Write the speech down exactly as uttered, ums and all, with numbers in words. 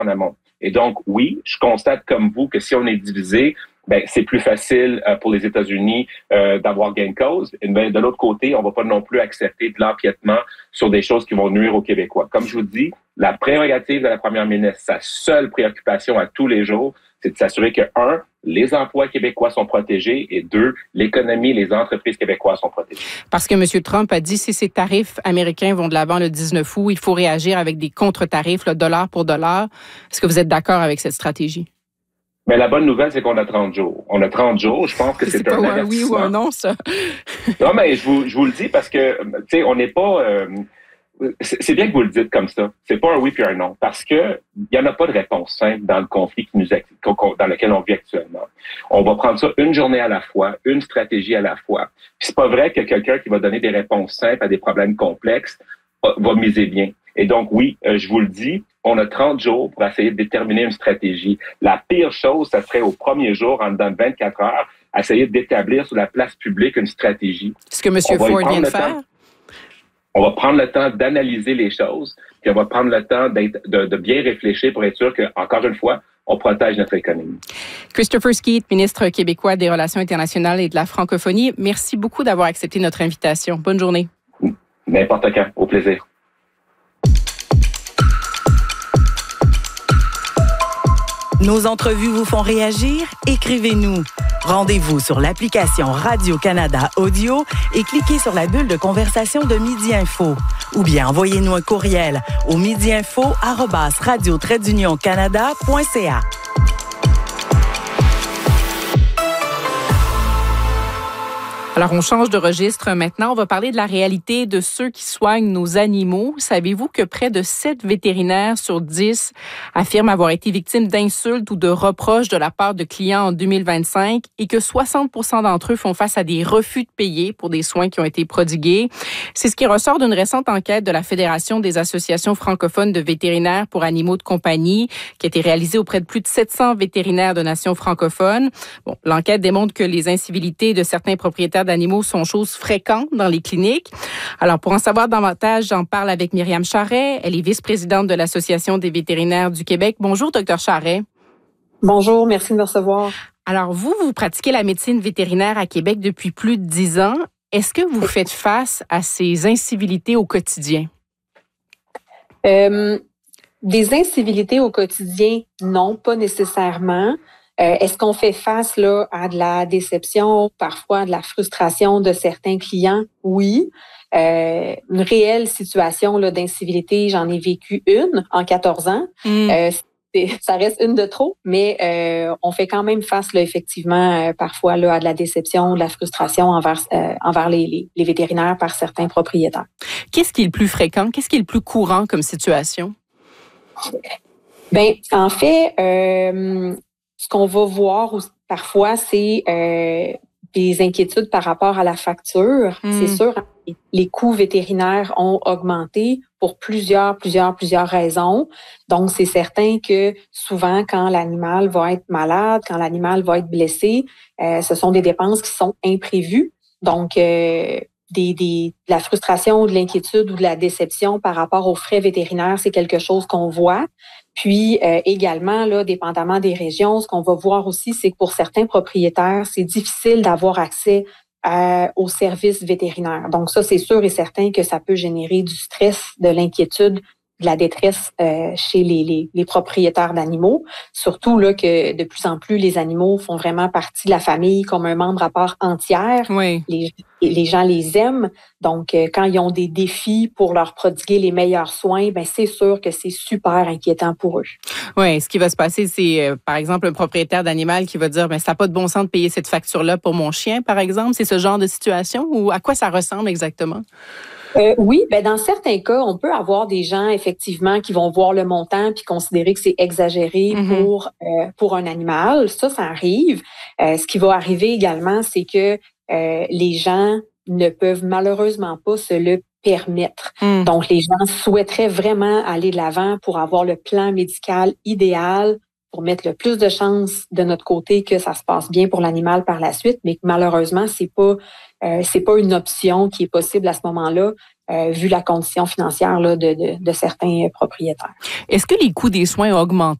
en amont. Et donc, oui, je constate comme vous que si on est divisé, ben c'est plus facile euh, pour les États-Unis euh, d'avoir gain de cause. Et ben, de l'autre côté, on va pas non plus accepter de l'empiètement sur des choses qui vont nuire aux Québécois. Comme je vous dis, la prérogative de la première ministre, sa seule préoccupation à tous les jours, c'est de s'assurer que, un, les emplois québécois sont protégés et deux, l'économie, les entreprises québécoises sont protégées. Parce que M. Trump a dit si ces tarifs américains vont de l'avant le dix-neuf août, il faut réagir avec des contre-tarifs, là, dollar pour dollar. Est-ce que vous êtes d'accord avec cette stratégie? Mais la bonne nouvelle, c'est qu'on a trente jours. On a trente jours. Je pense que c'est, c'est un pas avertissement. Un oui ou un non, ça. Non, mais je vous, je vous le dis parce que, tu sais, on n'est pas... Euh, c'est, c'est bien que vous le dites comme ça. C'est pas un oui puis un non. Parce que il y en a pas de réponse simple dans le conflit qui nous, dans lequel on vit actuellement. On va prendre ça une journée à la fois, une stratégie à la fois. Puis c'est pas vrai que quelqu'un qui va donner des réponses simples à des problèmes complexes va miser bien. Et donc, oui, euh, je vous le dis, on a trente jours pour essayer de déterminer une stratégie. La pire chose, ça serait au premier jour, en dedans de vingt-quatre heures, essayer d'établir sur la place publique une stratégie. Ce que M. Ford vient de faire? Temps, on va prendre le temps d'analyser les choses, puis on va prendre le temps d'être, de, de bien réfléchir pour être sûr que, encore une fois, on protège notre économie. Christopher Skeete, ministre québécois des Relations internationales et de la francophonie, merci beaucoup d'avoir accepté notre invitation. Bonne journée. N'importe quand. Au plaisir. Nos entrevues vous font réagir? Écrivez-nous. Rendez-vous sur l'application Radio-Canada Audio et cliquez sur la bulle de conversation de Midi Info. Ou bien envoyez-nous un courriel au midiinfo arobase radio trait d'union canada point c a. Alors, on change de registre maintenant. On va parler de la réalité de ceux qui soignent nos animaux. Savez-vous que près de sept vétérinaires sur dix affirment avoir été victimes d'insultes ou de reproches de la part de clients en deux mille vingt-cinq et que soixante pour cent d'entre eux font face à des refus de payer pour des soins qui ont été prodigués? C'est ce qui ressort d'une récente enquête de la Fédération des associations francophones de vétérinaires pour animaux de compagnie qui a été réalisée auprès de plus de sept cents vétérinaires de nations francophones. Bon, l'enquête démontre que les incivilités de certains propriétaires d'animaux sont choses fréquentes dans les cliniques. Alors, pour en savoir davantage, j'en parle avec Myriam Charret. Elle est vice-présidente de l'Association des vétérinaires du Québec. Bonjour, docteur Charret. Bonjour, merci de me recevoir. Alors, vous, vous pratiquez la médecine vétérinaire à Québec depuis plus de dix ans. Est-ce que vous faites face à ces incivilités au quotidien? Euh, des incivilités au quotidien, non, pas nécessairement. Euh, est-ce qu'on fait face là à de la déception, parfois de la frustration de certains clients? Oui. Euh, une réelle situation là, d'incivilité, j'en ai vécu une en quatorze ans. Mm. Euh, c'est, ça reste une de trop, mais euh, on fait quand même face là, effectivement euh, parfois là, à de la déception, de la frustration envers, euh, envers les, les, les vétérinaires par certains propriétaires. Qu'est-ce qui est le plus fréquent? Qu'est-ce qui est le plus courant comme situation? Bien, en fait... Euh, Ce qu'on va voir parfois, c'est euh, des inquiétudes par rapport à la facture. Mmh. C'est sûr, les coûts vétérinaires ont augmenté pour plusieurs, plusieurs, plusieurs raisons. Donc, c'est certain que souvent, quand l'animal va être malade, quand l'animal va être blessé, euh, ce sont des dépenses qui sont imprévues. Donc, euh, des, des, de la frustration, de l'inquiétude ou de la déception par rapport aux frais vétérinaires, c'est quelque chose qu'on voit. Puis euh, également, là, dépendamment des régions, ce qu'on va voir aussi, c'est que pour certains propriétaires, c'est difficile d'avoir accès à, aux services vétérinaires. Donc ça, c'est sûr et certain que ça peut générer du stress, de l'inquiétude, de la détresse euh, chez les, les, les propriétaires d'animaux. Surtout là que de plus en plus, les animaux font vraiment partie de la famille comme un membre à part entière. Oui. Les, les gens les aiment. Donc, euh, quand ils ont des défis pour leur prodiguer les meilleurs soins, ben c'est sûr que c'est super inquiétant pour eux. Oui, ce qui va se passer, c'est euh, par exemple un propriétaire d'animal qui va dire ben ça n'a pas de bon sens de payer cette facture-là pour mon chien, par exemple. C'est ce genre de situation ou à quoi ça ressemble exactement? Euh, oui, ben dans certains cas, on peut avoir des gens effectivement qui vont voir le montant puis considérer que c'est exagéré mm-hmm. pour euh, pour un animal. Ça, ça arrive. Euh, ce qui va arriver également, c'est que euh, les gens ne peuvent malheureusement pas se le permettre. Mm. Donc, les gens souhaiteraient vraiment aller de l'avant pour avoir le plan médical idéal, pour mettre le plus de chances de notre côté que ça se passe bien pour l'animal par la suite, mais que malheureusement, c'est pas euh, c'est pas une option qui est possible à ce moment-là euh, vu la condition financière là, de, de, de certains propriétaires. Est-ce que les coûts des soins ont augmenté